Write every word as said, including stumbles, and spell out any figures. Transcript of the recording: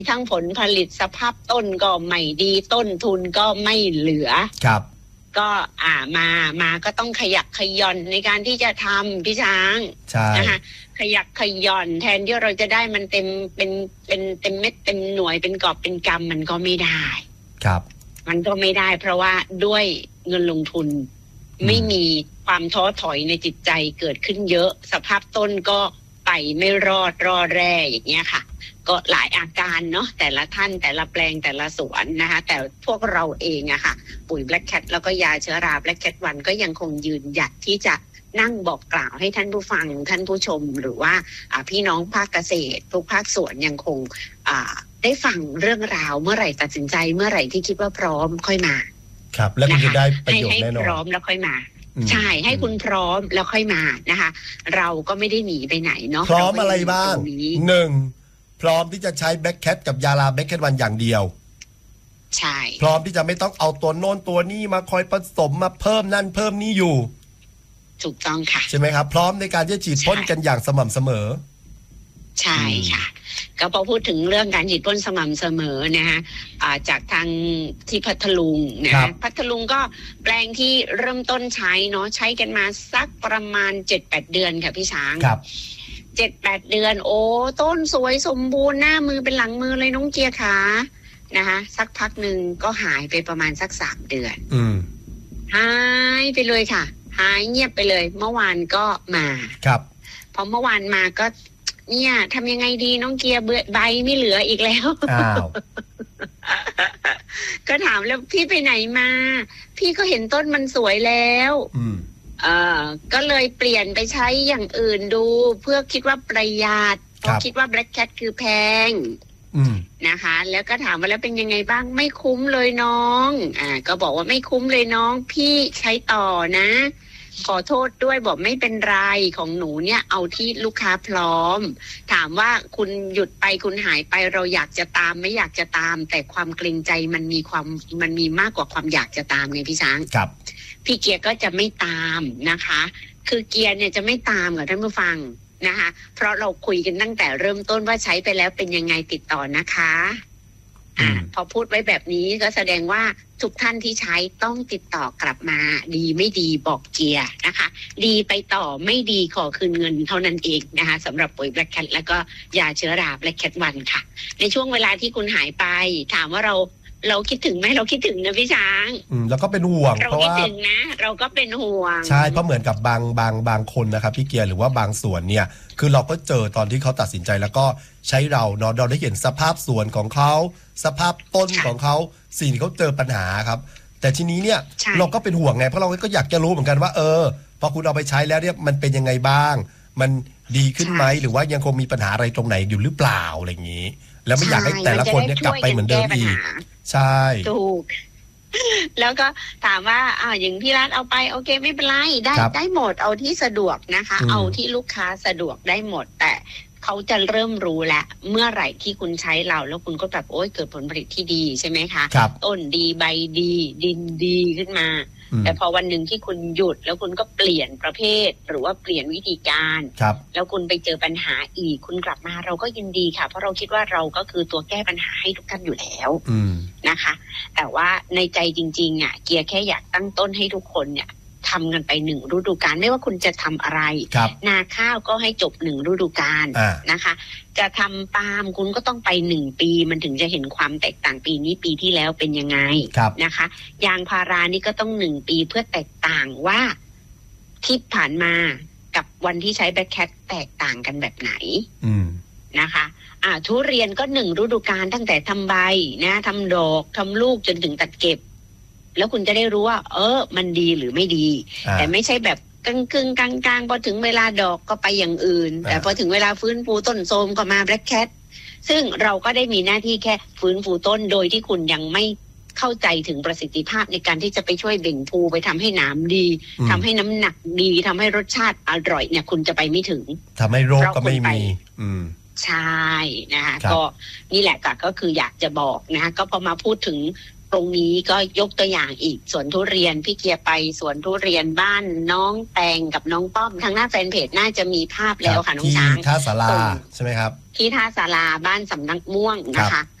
ทั้งผลผลิตสภาพต้นก็ไม่ดีต้นทุนก็ไม่เหลือครับก็อ่ามามาก็ต้องขยักขย่อนในการที่จะทำพี่ช้างใช่นะคะขยักขย่อนแทนที่เราจะได้มันเต็มเป็นเป็นเต็มเม็ดเต็มหน่วยเป็นกอบเป็นกำมันก็ไม่ได้ครับมันก็ไม่ได้เพราะว่าด้วยเงินลงทุนไม่มีความท้อถอยในจิตใจเกิดขึ้นเยอะสภาพต้นก็ไปไม่รอดรอแร่อย่างเงี้ยค่ะก็หลายอาการเนาะแต่ละท่านแต่ละแปลงแต่ละสวนนะคะแต่พวกเราเองอะค่ะปุ๋ย Black Cat แล้วก็ยาเชื้อรา Black Cat วันก็ยังคงยืนหยัดที่จะนั่งบอกกล่าวให้ท่านผู้ฟังท่านผู้ชมหรือว่าพี่น้องภาคเกษตรทุกภาคส่วนยังคงได้ฟังเรื่องราวเมื่อไหร่ตัดสินใจเมื่อไหร่ที่คิดว่าพร้อมค่อยมาครับแล้วคุณจะได้ประโยชน์แน่นอนให้พร้อมแล้วค่อยมาใช่ให้คุณพร้อมแล้วค่อยมานะคะเราก็ไม่ได้หนีไปไหนเนาะพร้อมอะไรบ้างหนึ่งพร้อมที่จะใช้แบล็คแคทกับยาลาแบล็คแคทวันอย่างเดียวใช่พร้อมที่จะไม่ต้องเอาตัวโน้นตัวนี้มาคอยผสมมาเพิ่มนั่นเพิ่มนี่อยู่ถูกต้องค่ะใช่ไหมครับพร้อมในการที่จะฉีดพ่นกันอย่างสม่ำเสมอใช่ค่ะก็พอพูดถึงเรื่องการฉีดพ่นสม่ำเสมอนะคะจากทางที่พัทลุงนะพัทลุงก็แปลงที่เริ่มต้นใช้เนาะใช้กันมาสักประมาณ เจ็ดแปด เดือนค่ะพี่ช้างครับเจ็ดแปดเดือนโอ้ต้นสวยสมบูรณ์หน้ามือเป็นหลังมือเลยน้องเกียร์ขานะคะสักพักหนึ่งก็หายไปประมาณสักสามเดือนอืมหายไปเลยค่ะหายเงียบไปเลยเมื่อวานก็มาครับพอเมื่อวานมาก็เนี่ยทำยังไงดีน้องเกียร์ใบไม่เหลืออีกแล้วอ้าวก็ถามแล้วพี่ไปไหนมาพี่ก็เห็นต้นมันสวยแล้วอืมเอ่อก็เลยเปลี่ยนไปใช้อย่างอื่นดูเพื่อคิดว่าประหยัดเพราะคิดว่า Black Cat คือแพงนะคะแล้วก็ถามว่าแล้วเป็นยังไงบ้างไม่คุ้มเลยน้องอ่าก็บอกว่าไม่คุ้มเลยน้องพี่ใช้ต่อนะขอโทษด้วยบอกไม่เป็นไรของหนูเนี่ยเอาที่ลูกค้าพร้อมถามว่าคุณหยุดไปคุณหายไปเราอยากจะตามไม่อยากจะตามแต่ความเกรงใจมันมีความมันมีมากกว่าความอยากจะตามไงพี่ช้างครับพี่เกียร์ก็จะไม่ตามนะคะคือเกียร์เนี่ยจะไม่ตามกับท่านผู้ฟังนะคะเพราะเราคุยกันตั้งแต่เริ่มต้นว่าใช้ไปแล้วเป็นยังไงติดต่อนะคะอ่าพอพูดไว้แบบนี้ก็แสดงว่าทุกท่านที่ใช้ต้องติดต่อกลับมาดีไม่ดีบอกเกียร์นะคะดีไปต่อไม่ดีขอคืนเงินเท่านั้นเองนะคะสำหรับปุ๋ย Black Cat แล้วก็ยาเชื้อรา Black Cat วันค่ะในช่วงเวลาที่คุณหายไปถามว่าเราเราคิดถึงไหมเราคิดถึงนะพี่ช้างอืมแล้วก็เป็นห่วงเพราะว่าเราคิดถึงนะเราก็เป็นห่วงใช่เพราะเหมือนกับบางบางบางคนนะครับพี่เกียร์หรือว่าบางส่วนเนี่ยคือเราก็เจอตอนที่เขาตัดสินใจแล้วก็ใช้เราเนาะเราได้เห็นสภาพสวนของเขาสภาพต้นของเขาสิ่งที่เขาเจอปัญหาครับแต่ทีนี้เนี่ยเราก็เป็นห่วงไงเพราะเราก็อยากจะรู้เหมือนกันว่าเออพอคุณเอาไปใช้แล้วเนี่ยมันเป็นยังไงบ้างมันดีขึ้นไหมหรือว่ายังคงมีปัญหาอะไรตรงไหนอยู่หรือเปล่าอะไรอย่างนี้แล้วไม่อยากให้แต่ละคนเนี่ยกลับไปเหมือนเดิมอีกใช่ถูกแล้วก็ถามว่าอ่าอย่างพี่รัฐเอาไปโอเคไม่เป็นไรได้ได้หมดเอาที่สะดวกนะคะเอาที่ลูกค้าสะดวกได้หมดแต่เขาจะเริ่มรู้แล้วเมื่อไหร่ที่คุณใช้เราแล้วคุณก็แบบโอ๊ยเกิดผลผลิตที่ดีใช่ไหมคะต้นดีใบดีดินดีขึ้นมาแต่พอวันหนึ่งที่คุณหยุดแล้วคุณก็เปลี่ยนประเภทหรือว่าเปลี่ยนวิธีการแล้วคุณไปเจอปัญหาอีกคุณกลับมาเราก็ยินดีค่ะเพราะเราคิดว่าเราก็คือตัวแก้ปัญหาให้ทุกท่านอยู่แล้วนะคะแต่ว่าในใจจริงๆอ่ะเกียร์แค่อยากตั้งต้นให้ทุกคนเนี่ยทำกันไปหนึ่งฤดูกาลไม่ว่าคุณจะทำอะไรนาข้าวก็ให้จบหนึ่งฤดูกาลนะคะจะทำปาล์มคุณก็ต้องไปหนึ่งปีมันถึงจะเห็นความแตกต่างปีนี้ปีที่แล้วเป็นยังไงนะคะยางพารานี่ก็ต้องหนึ่งปีเพื่อแตกต่างว่าที่ผ่านมากับวันที่ใช้แบล็คแคทแตกต่างกันแบบไหนนะคะอ่าทุเรียนก็หนึ่งฤดูกาลตั้งแต่ทำใบนะทำดอกทำลูกจนถึงตัดเก็บแล้วคุณจะได้รู้ว่าเออมันดีหรือไม่ดีแต่ไม่ใช่แบบกึ่งกึ่งกลางกลางพอถึงเวลาดอกก็ไปอย่างอื่นแต่พอถึงเวลาฟื้นฟูต้นโทรมก็มาแบล็คแคทซึ่งเราก็ได้มีหน้าที่แค่ฟื้นฟูต้นโดยที่คุณยังไม่เข้าใจถึงประสิทธิภาพในการที่จะไปช่วยเบ่งภูไปทำให้หนามดีทำให้น้ำหนักดีทำให้รสชาติอร่อยเนี่ยคุณจะไปไม่ถึงทำให้โรคก็ไม่มีใช่นะคะก็นี่แหละก็คืออยากจะบอกนะก็พอมาพูดถึงตรงนี้ก็ยกตัวอย่างอีกสวนทุเรียนพี่เกียร์ไปสวนทุเรียนบ้านน้องแตงกับน้องป้อมทางหน้าแฟนเพจน่าจะมีภาพแล้วค่ะน้องช้างท่าศาลาใช่ไหมครับที่ท่าศาลาบ้านสำนักม่วงนะคะ